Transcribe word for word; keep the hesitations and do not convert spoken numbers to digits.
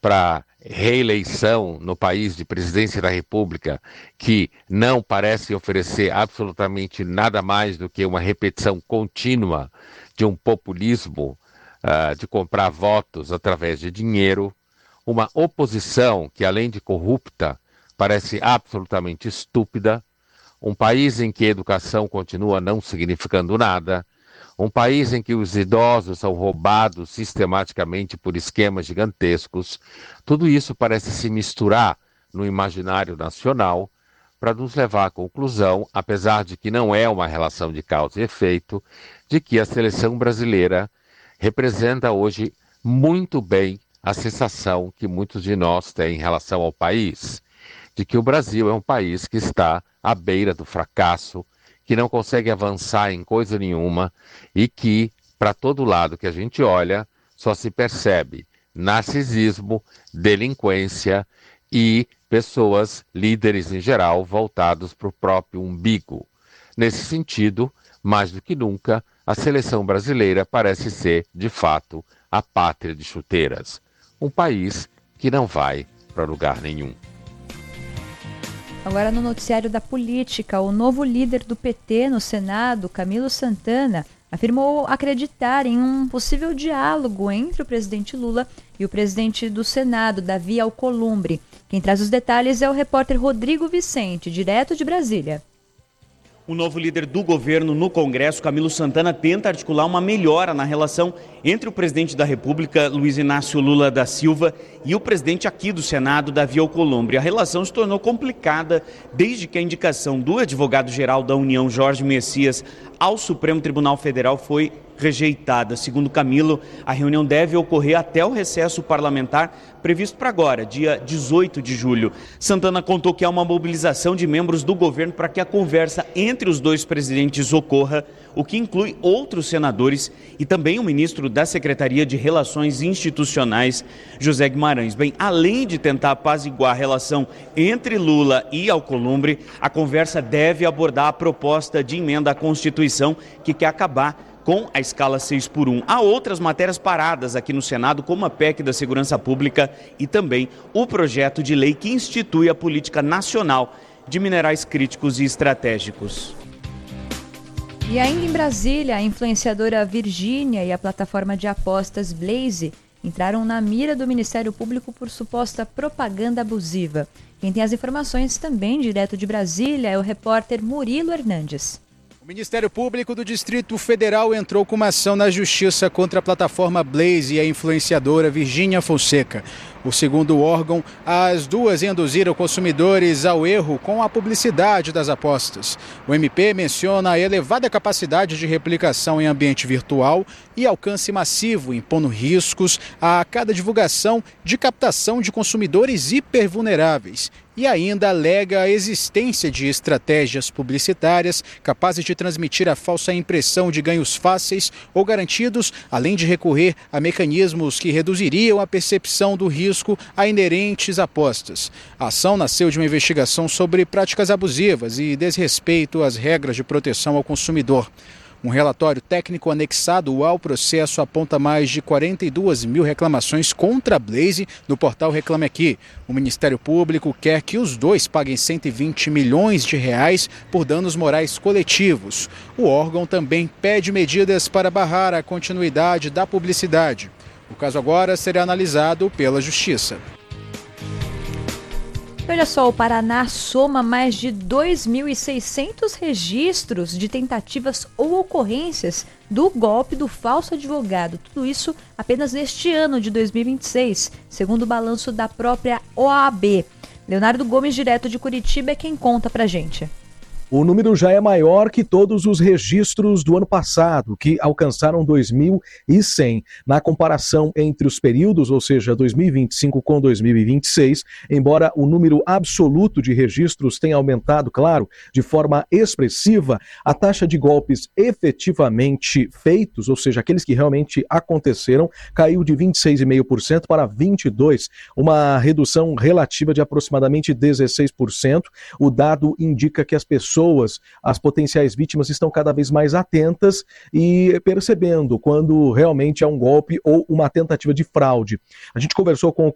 para reeleição no país de presidência da República, que não parece oferecer absolutamente nada mais do que uma repetição contínua de um populismo uh, de comprar votos através de dinheiro, uma oposição que, além de corrupta, parece absolutamente estúpida, um país em que a educação continua não significando nada, um país em que os idosos são roubados sistematicamente por esquemas gigantescos. Tudo isso parece se misturar no imaginário nacional para nos levar à conclusão, apesar de que não é uma relação de causa e efeito, de que a seleção brasileira representa hoje muito bem a sensação que muitos de nós têm em relação ao país, de que o Brasil é um país que está à beira do fracasso, que não consegue avançar em coisa nenhuma e que, para todo lado que a gente olha, só se percebe narcisismo, delinquência e pessoas, líderes em geral, voltados para o próprio umbigo. Nesse sentido, mais do que nunca, a seleção brasileira parece ser, de fato, a pátria de chuteiras. Um país que não vai para lugar nenhum. Agora no noticiário da política, o novo líder do P T no Senado, Camilo Santana, afirmou acreditar em um possível diálogo entre o presidente Lula e o presidente do Senado, Davi Alcolumbre. Quem traz os detalhes é o repórter Rodrigo Vicente, direto de Brasília. O novo líder do governo no Congresso, Camilo Santana, tenta articular uma melhora na relação entre o presidente da República, Luiz Inácio Lula da Silva, e o presidente aqui do Senado, Davi Alcolumbre. A relação se tornou complicada desde que a indicação do advogado-geral da União, Jorge Messias, ao Supremo Tribunal Federal foi rejeitada. Segundo Camilo, a reunião deve ocorrer até o recesso parlamentar previsto para agora, dia dezoito de julho. Santana contou que há uma mobilização de membros do governo para que a conversa entre os dois presidentes ocorra, o que inclui outros senadores e também o ministro da Secretaria de Relações Institucionais, José Guimarães. Bem, além de tentar apaziguar a relação entre Lula e Alcolumbre, a conversa deve abordar a proposta de emenda à Constituição que quer acabar com a escala seis por um. Há outras matérias paradas aqui no Senado, como a P E C da Segurança Pública e também o projeto de lei que institui a política nacional de minerais críticos e estratégicos. E ainda em Brasília, a influenciadora Virgínia e a plataforma de apostas Blaze entraram na mira do Ministério Público por suposta propaganda abusiva. Quem tem as informações também direto de Brasília é o repórter Murilo Hernandes. O Ministério Público do Distrito Federal entrou com uma ação na Justiça contra a plataforma Blaze e a influenciadora Virgínia Fonseca. O segundo órgão, as duas induziram consumidores ao erro com a publicidade das apostas. O M P menciona a elevada capacidade de replicação em ambiente virtual e alcance massivo, impondo riscos a cada divulgação de captação de consumidores hipervulneráveis. E ainda alega a existência de estratégias publicitárias capazes de transmitir a falsa impressão de ganhos fáceis ou garantidos, além de recorrer a mecanismos que reduziriam a percepção do risco a inerentes apostas. A ação nasceu de uma investigação sobre práticas abusivas e desrespeito às regras de proteção ao consumidor. Um relatório técnico anexado ao processo aponta mais de quarenta e duas mil reclamações contra a Blaze no portal Reclame Aqui. O Ministério Público quer que os dois paguem cento e vinte milhões de reais por danos morais coletivos. O órgão também pede medidas para barrar a continuidade da publicidade. O caso agora será analisado pela Justiça. Olha só, o Paraná soma mais de dois mil e seiscentos registros de tentativas ou ocorrências do golpe do falso advogado. Tudo isso apenas neste ano de dois mil e vinte e seis, segundo o balanço da própria O A B. Leonardo Gomes, direto de Curitiba, é quem conta pra gente. O número já é maior que todos os registros do ano passado, que alcançaram dois mil e cem. Na comparação entre os períodos, ou seja, dois mil e vinte e cinco com dois mil e vinte e seis, embora o número absoluto de registros tenha aumentado, claro, de forma expressiva, a taxa de golpes efetivamente feitos, ou seja, aqueles que realmente aconteceram, caiu de vinte e seis vírgula cinco por cento para vinte e dois por cento, uma redução relativa de aproximadamente dezesseis por cento. O dado indica que as pessoas Pessoas, as potenciais vítimas estão cada vez mais atentas e percebendo quando realmente é um golpe ou uma tentativa de fraude. A gente conversou com